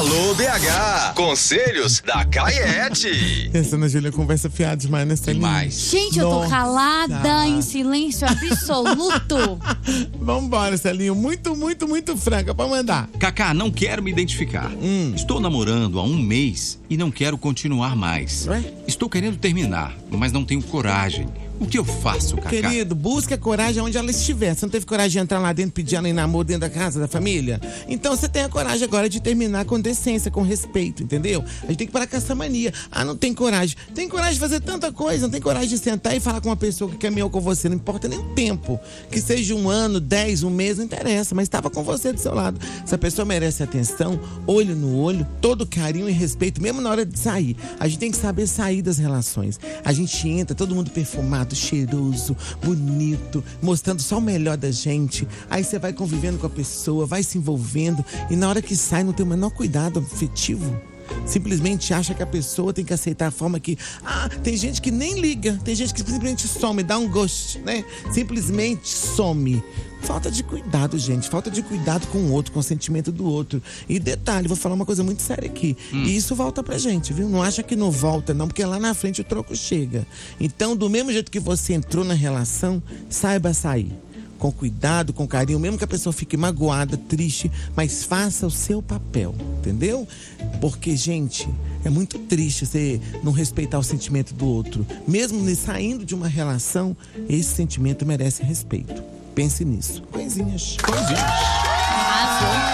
Alô, BH, conselhos da Caiete. Essa Ana Júlia conversa fiada demais, né, Estelinha? Demais. Gente, eu tô calada, em silêncio absoluto. Vambora, Estelinha. Muito franca pra mandar. Cacá, não quero me identificar. Estou namorando há um mês e não quero continuar mais. Ué? Estou querendo terminar, mas não tenho coragem. O que eu faço, Cacá? Querido, busca coragem onde ela estiver. Você não teve coragem de entrar lá dentro e pedir ela em namoro dentro da casa da família? Então você tem a coragem agora de terminar com decência, com respeito, entendeu? A gente tem que parar com essa mania. Ah, não tem coragem. Tem coragem de fazer tanta coisa, não tem coragem de sentar e falar com uma pessoa que caminhou com você. Não importa nem o tempo. Que seja 1 ano, 10, 1 mês, não interessa. Mas estava com você do seu lado. Essa pessoa merece atenção, olho no olho, todo carinho e respeito, mesmo na hora de sair. A gente tem que saber sair das relações. A gente entra, todo mundo perfumado, cheiroso, bonito, mostrando só o melhor da gente. Aí você vai convivendo com a pessoa, vai se envolvendo e na hora que sai não tem o menor cuidado afetivo. Simplesmente acha que a pessoa tem que aceitar a forma que... tem gente que nem liga, tem gente que simplesmente some, dá um ghost, né? Simplesmente some. Falta de cuidado, gente. Falta de cuidado com o outro, com o sentimento do outro. E detalhe, vou falar uma coisa muito séria aqui. E isso volta pra gente, viu? Não acha que não volta, não, porque lá na frente o troco chega. Então, do mesmo jeito que você entrou na relação, saiba sair. Com cuidado, com carinho, mesmo que a pessoa fique magoada, triste, mas faça o seu papel, entendeu? Porque, gente, é muito triste você não respeitar o sentimento do outro. Mesmo saindo de uma relação, esse sentimento merece respeito. Pense nisso. Coisinhas. Arrasou.